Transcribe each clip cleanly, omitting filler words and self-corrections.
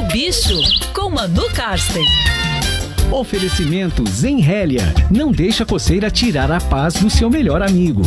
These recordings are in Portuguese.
Bicho, com Manu Karsten. Oferecimento Zenrélia. Não deixa a coceira tirar a paz do seu melhor amigo.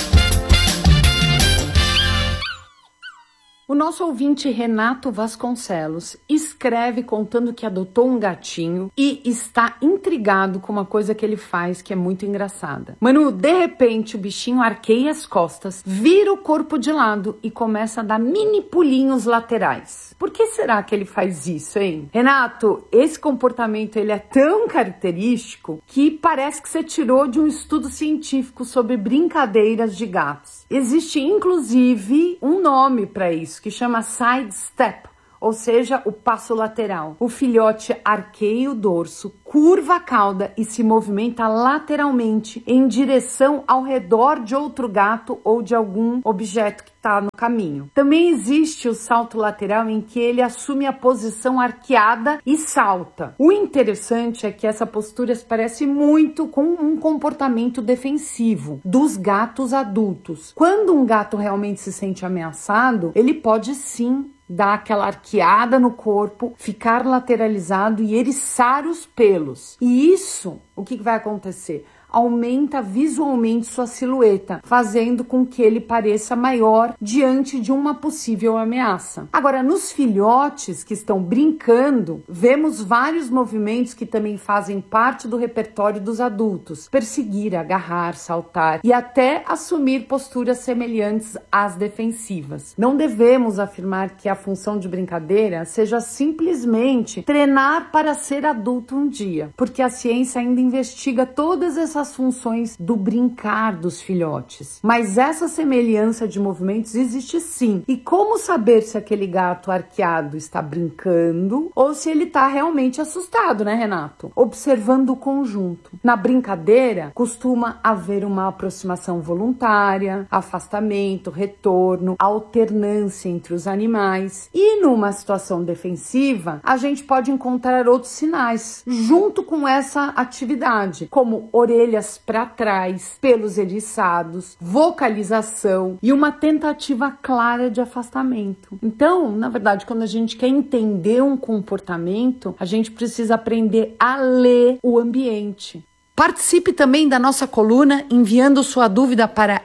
O nosso ouvinte Renato Vasconcelos escreve contando que adotou um gatinho e está intrigado com uma coisa que ele faz que é muito engraçada. Manu, de repente o bichinho arqueia as costas, vira o corpo de lado e começa a dar mini pulinhos laterais. Por que será que ele faz isso, hein? Renato, esse comportamento ele é tão característico que parece que você tirou de um estudo científico sobre brincadeiras de gatos. Existe inclusive um nome para isso, que chama side step, ou seja, o passo lateral. O filhote arqueia o dorso, curva a cauda e se movimenta lateralmente em direção ao redor de outro gato ou de algum objeto que está no caminho. Também existe o salto lateral em que ele assume a posição arqueada e salta. O interessante é que essa postura se parece muito com um comportamento defensivo dos gatos adultos. Quando um gato realmente se sente ameaçado, ele pode sim dar aquela arqueada no corpo, ficar lateralizado e eriçar os pelos. E isso, o que vai acontecer? Aumenta visualmente sua silhueta, fazendo com que ele pareça maior diante de uma possível ameaça. Agora, nos filhotes que estão brincando, vemos vários movimentos que também fazem parte do repertório dos adultos: perseguir, agarrar, saltar e até assumir posturas semelhantes às defensivas. Não devemos afirmar que a função de brincadeira seja simplesmente treinar para ser adulto um dia, porque a ciência ainda investiga todas essas funções do brincar dos filhotes. Mas essa semelhança de movimentos existe sim. E como saber se aquele gato arqueado está brincando ou se ele está realmente assustado, né, Renato? Observando o conjunto. Na brincadeira, costuma haver uma aproximação voluntária, afastamento, retorno, alternância entre os animais. E numa situação defensiva, a gente pode encontrar outros sinais junto com essa atividade, como orelhas para trás, pelos eriçados, vocalização e uma tentativa clara de afastamento. Então, na verdade, quando a gente quer entender um comportamento, a gente precisa aprender a ler o ambiente. Participe também da nossa coluna enviando sua dúvida para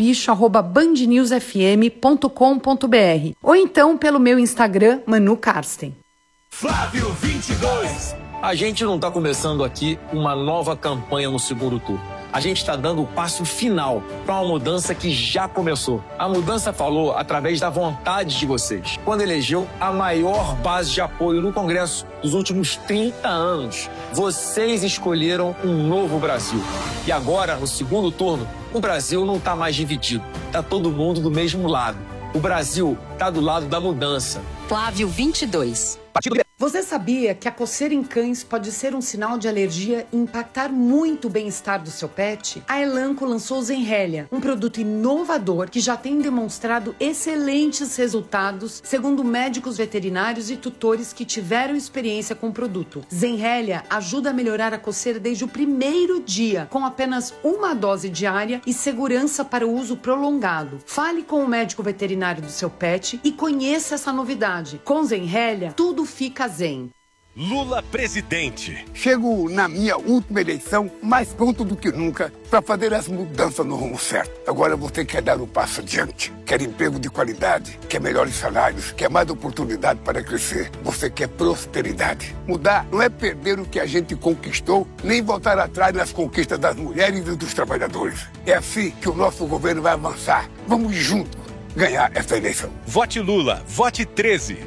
elbicho@bandnewsfm.com.br ou então pelo meu Instagram, Manu Karsten. Flávio 22. A gente não está começando aqui uma nova campanha no segundo turno. A gente está dando o passo final para uma mudança que já começou. A mudança falou através da vontade de vocês, quando elegeu a maior base de apoio no Congresso dos últimos 30 anos. Vocês escolheram um novo Brasil. E agora, no segundo turno, o Brasil não está mais dividido. Está todo mundo do mesmo lado. O Brasil está do lado da mudança. Flávio 22. Você sabia que a coceira em cães pode ser um sinal de alergia e impactar muito o bem-estar do seu pet? A Elanco lançou o Zenrélia, um produto inovador que já tem demonstrado excelentes resultados, segundo médicos veterinários e tutores que tiveram experiência com o produto. Zenrélia ajuda a melhorar a coceira desde o primeiro dia, com apenas uma dose diária e segurança para o uso prolongado. Fale com o médico veterinário do seu pet e conheça essa novidade. Com Zenrélia, tudo fica zen. Lula presidente. Chego na minha última eleição mais pronto do que nunca para fazer as mudanças no rumo certo. Agora você quer dar um passo adiante, quer emprego de qualidade, quer melhores salários, quer mais oportunidade para crescer. Você quer prosperidade. Mudar não é perder o que a gente conquistou, nem voltar atrás nas conquistas das mulheres e dos trabalhadores. É assim que o nosso governo vai avançar. Vamos juntos ganhar essa eleição. Vote Lula, vote 13.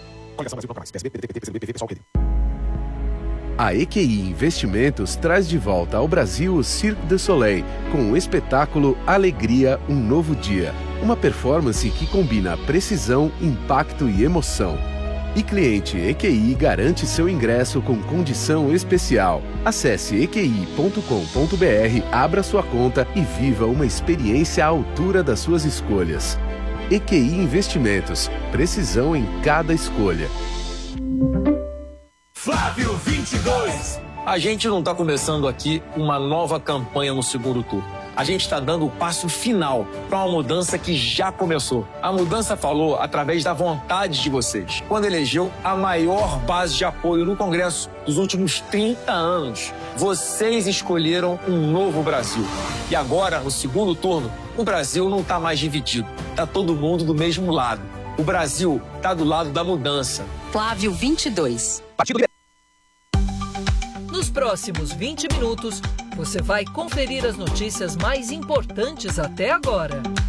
A EQI Investimentos traz de volta ao Brasil o Cirque du Soleil, com o espetáculo Alegria, um Novo Dia. Uma performance que combina precisão, impacto e emoção. E cliente EQI garante seu ingresso com condição especial. Acesse equi.com.br, abra sua conta e viva uma experiência à altura das suas escolhas. EQI Investimentos. Precisão em cada escolha. Flávio 22. A gente não está começando aqui uma nova campanha no segundo turno. A gente está dando o passo final para uma mudança que já começou. A mudança falou através da vontade de vocês, quando elegeu a maior base de apoio no Congresso dos últimos 30 anos. Vocês escolheram um novo Brasil. E agora, no segundo turno, o Brasil não está mais dividido. Está todo mundo do mesmo lado. O Brasil está do lado da mudança. Flávio 22. Nos próximos 20 minutos, você vai conferir as notícias mais importantes até agora.